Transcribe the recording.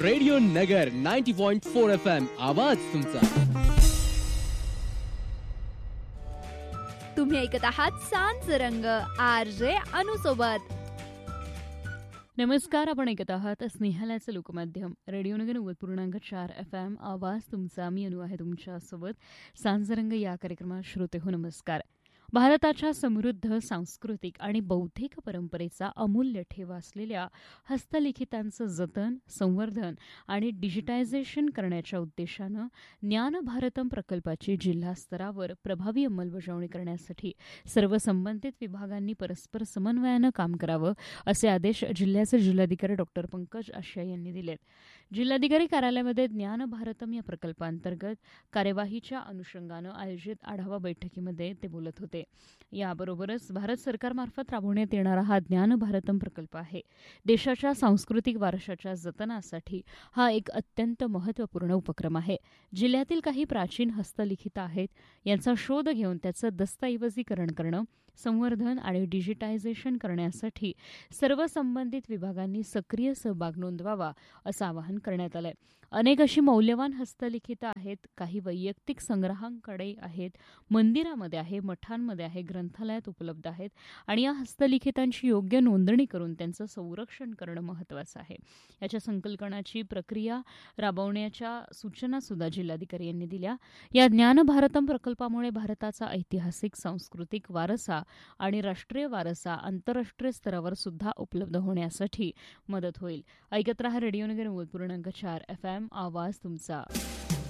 Radio नगर 90.4 FM आवाज तुमचा. तुम्ही ऐकत आहात सांज रंग RJ अनु सोबत. नमस्कार, आपण ऐकत आहात स्नेहालयाचं लोकमाध्यम रेडिओ नगर 90.4 FM आवाज तुमचा. मी अनु आहे तुमच्यासोबत. सांजरंग या कार्यक्रमात श्रोते हो नमस्कार. भारताच्या समृद्ध सांस्कृतिक आणि बौद्धिक परंपरेचा अमूल्य ठेवा असलेल्या हस्तलिखितांचं जतन, संवर्धन आणि डिजिटायझेशन करण्याच्या उद्देशानं ज्ञान भारतम प्रकल्पाची जिल्हा स्तरावर प्रभावी अंमलबजावणी करण्यासाठी सर्व संबंधित विभागांनी परस्पर समन्वयानं काम करावं असे आदेश जिल्ह्याचे जिल्हाधिकारी डॉ. पंकज आशिया यांनी दिलेत. जिल्हाधिकारी कार्यालयामध्ये ज्ञान भारतम या प्रकल्पांतर्गत कार्यवाहीच्या अनुषंगानं आयोजित आढावा बैठकीमध्ये ते बोलत होते. याबरोबरच भारत सरकारमार्फत राबवण्यात येणारा हा ज्ञान भारतम प्रकल्प आहे. देशाच्या सांस्कृतिक वारशाच्या जतनासाठी हा एक अत्यंत महत्त्वपूर्ण उपक्रम आहे. जिल्ह्यातील काही प्राचीन हस्तलिखित आहेत, यांचा शोध घेऊन त्याचं दस्तऐवजीकरण करणं, संवर्धन आणि डिजिटायझेशन करण्यासाठी सर्व संबंधित विभागांनी सक्रिय सहभाग नोंदवावा असं आवाहन करण्यात आलंय. अनेक अशी मौल्यवान हस्तलिखितं आहेत. काही वैयक्तिक संग्रहांकडे आहेत, मंदिरामध्ये आहे, मठांमध्ये आहे, ग्रंथालयात उपलब्ध आहेत आणि या हस्तलिखितांची योग्य नोंदणी करून त्यांचं संरक्षण करणं महत्त्वाचं आहे. याच्या संकलनाची प्रक्रिया राबवण्याच्या सूचना सुद्धा जिल्हाधिकारी यांनी दिल्या. या ज्ञान भारतम प्रकल्पामुळे भारताचा ऐतिहासिक, सांस्कृतिक वारसा आणि राष्ट्रीय वारसा आंतरराष्ट्रीय स्तरावर सुद्धा उपलब्ध होण्यासाठी मदत होईल. ऐकत रहा रेडिओ नगर 90.4 FM आवाज तुमचा.